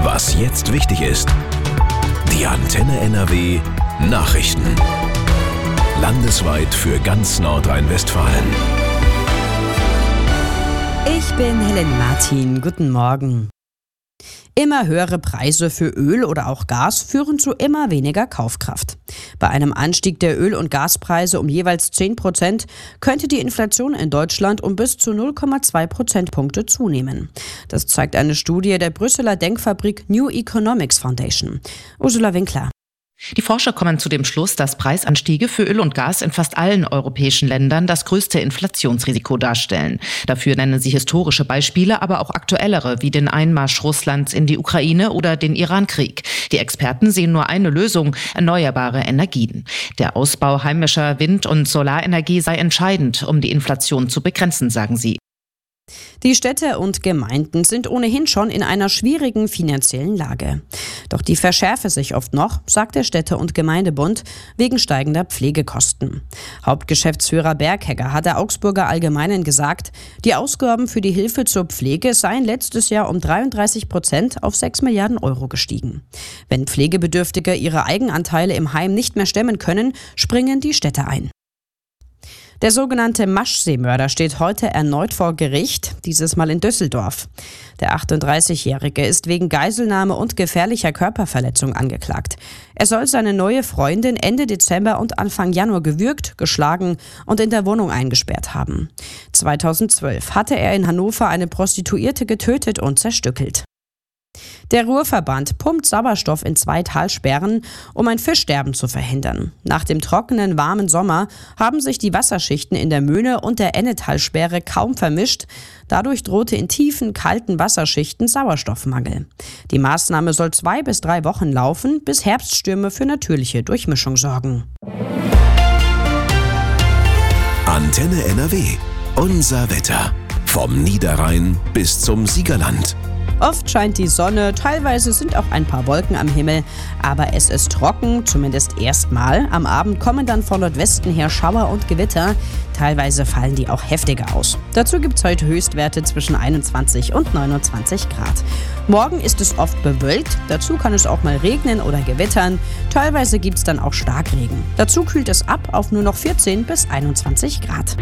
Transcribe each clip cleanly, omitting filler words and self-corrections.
Was jetzt wichtig ist. Die Antenne NRW Nachrichten. Landesweit für ganz Nordrhein-Westfalen. Ich bin Helen Martin. Guten Morgen. Immer höhere Preise für Öl oder auch Gas führen zu immer weniger Kaufkraft. Bei einem Anstieg der Öl- und Gaspreise um jeweils 10% könnte die Inflation in Deutschland um bis zu 0,2 Prozentpunkte zunehmen. Das zeigt eine Studie der Brüsseler Denkfabrik New Economics Foundation. Ursula Winkler. Die Forscher kommen zu dem Schluss, dass Preisanstiege für Öl und Gas in fast allen europäischen Ländern das größte Inflationsrisiko darstellen. Dafür nennen sie historische Beispiele, aber auch aktuellere, wie den Einmarsch Russlands in die Ukraine oder den Irankrieg. Die Experten sehen nur eine Lösung: erneuerbare Energien. Der Ausbau heimischer Wind- und Solarenergie sei entscheidend, um die Inflation zu begrenzen, sagen sie. Die Städte und Gemeinden sind ohnehin schon in einer schwierigen finanziellen Lage. Doch die verschärfe sich oft noch, sagt der Städte- und Gemeindebund, wegen steigender Pflegekosten. Hauptgeschäftsführer Berghegger hat der Augsburger Allgemeinen gesagt, die Ausgaben für die Hilfe zur Pflege seien letztes Jahr um 33% auf 6 Milliarden Euro gestiegen. Wenn Pflegebedürftige ihre Eigenanteile im Heim nicht mehr stemmen können, springen die Städte ein. Der sogenannte Maschsee-Mörder steht heute erneut vor Gericht, dieses Mal in Düsseldorf. Der 38-Jährige ist wegen Geiselnahme und gefährlicher Körperverletzung angeklagt. Er soll seine neue Freundin Ende Dezember und Anfang Januar gewürgt, geschlagen und in der Wohnung eingesperrt haben. 2012 hatte er in Hannover eine Prostituierte getötet und zerstückelt. Der Ruhrverband pumpt Sauerstoff in 2 Talsperren, um ein Fischsterben zu verhindern. Nach dem trockenen, warmen Sommer haben sich die Wasserschichten in der Möhne und der Ennetalsperre kaum vermischt. Dadurch drohte in tiefen, kalten Wasserschichten Sauerstoffmangel. Die Maßnahme soll 2 bis 3 Wochen laufen, bis Herbststürme für natürliche Durchmischung sorgen. Antenne NRW. Unser Wetter. Vom Niederrhein bis zum Siegerland. Oft scheint die Sonne, teilweise sind auch ein paar Wolken am Himmel, aber es ist trocken, zumindest erstmal. Am Abend kommen dann von Nordwesten her Schauer und Gewitter, teilweise fallen die auch heftiger aus. Dazu gibt es heute Höchstwerte zwischen 21 und 29 Grad. Morgen ist es oft bewölkt, dazu kann es auch mal regnen oder gewittern, teilweise gibt es dann auch Starkregen. Dazu kühlt es ab auf nur noch 14 bis 21 Grad.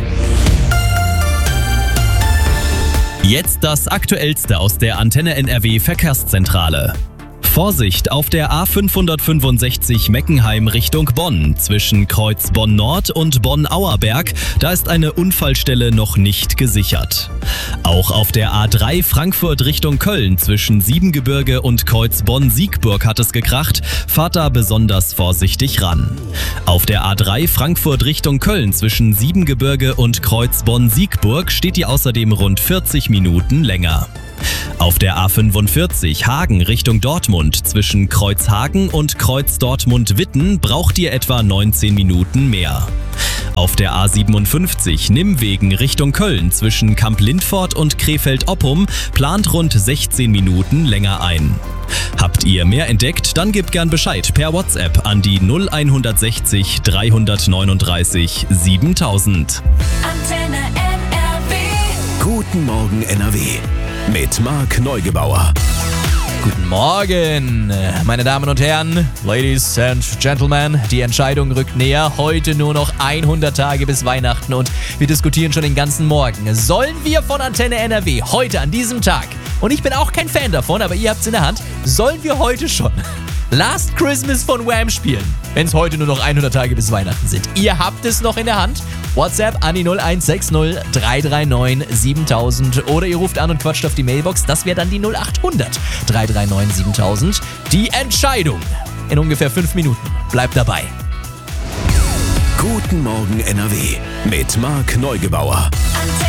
Jetzt das Aktuellste aus der Antenne NRW Verkehrszentrale. Vorsicht auf der A565 Meckenheim Richtung Bonn zwischen Kreuz Bonn Nord und Bonn-Auerberg. Da ist eine Unfallstelle noch nicht gesichert. Auch auf der A3 Frankfurt Richtung Köln zwischen Siebengebirge und Kreuz Bonn-Siegburg hat es gekracht. Fahrt da besonders vorsichtig ran. Auf der A3 Frankfurt Richtung Köln zwischen Siebengebirge und Kreuz Bonn-Siegburg steht die außerdem rund 40 Minuten länger. Auf der A45 Hagen Richtung Dortmund zwischen Kreuzhagen und Kreuz Dortmund-Witten braucht ihr etwa 19 Minuten mehr. Auf der A57 Nimmwegen Richtung Köln zwischen Kamp-Lindfort und Krefeld-Oppum plant rund 16 Minuten länger ein. Habt ihr mehr entdeckt? Dann gebt gern Bescheid per WhatsApp an die 0160 339 7000. Antenne NRW. Guten Morgen NRW. Mit Marc Neugebauer. Guten Morgen, meine Damen und Herren, Ladies and Gentlemen. Die Entscheidung rückt näher. Heute nur noch 100 Tage bis Weihnachten und wir diskutieren schon den ganzen Morgen. Sollen wir von Antenne NRW heute an diesem Tag, und ich bin auch kein Fan davon, aber ihr habt's in der Hand, sollen wir heute schon Last Christmas von Wham spielen, wenn es heute nur noch 100 Tage bis Weihnachten sind? Ihr habt es noch in der Hand. WhatsApp an die 0160 339 7000 oder ihr ruft an und quatscht auf die Mailbox. Das wäre dann die 0800 339 7000. Die Entscheidung in ungefähr 5 Minuten. Bleibt dabei. Guten Morgen NRW mit Marc Neugebauer.